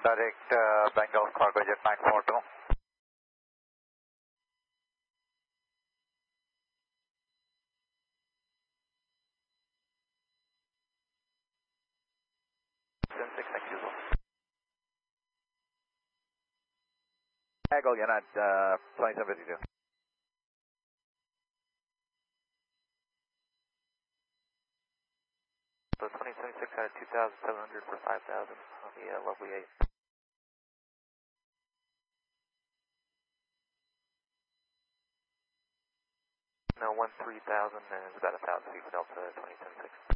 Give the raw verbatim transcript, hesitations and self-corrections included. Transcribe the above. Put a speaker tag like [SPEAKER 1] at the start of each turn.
[SPEAKER 1] direct uh, Bengal cargo jet nine four two. ten six, thank you. Eagle Unit uh, twenty-seven fifty-two. So twenty twenty-six out of two thousand seven hundred for five thousand on the uh, lovely eight. No, one three thousand and it's about one thousand feet for Delta twenty twenty-six.